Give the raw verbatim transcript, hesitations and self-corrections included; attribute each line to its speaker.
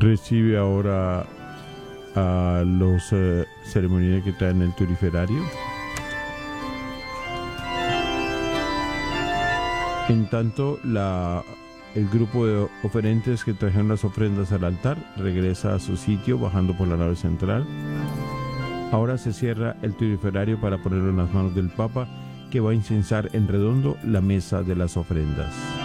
Speaker 1: Recibe ahora a los eh, ceremoniales que traen el turiferario. En tanto, la, el grupo de oferentes que trajeron las ofrendas al altar regresa a su sitio bajando por la nave central. Ahora se cierra el turiferario para ponerlo en las manos del Papa, que va a incensar en redondo la mesa de las ofrendas.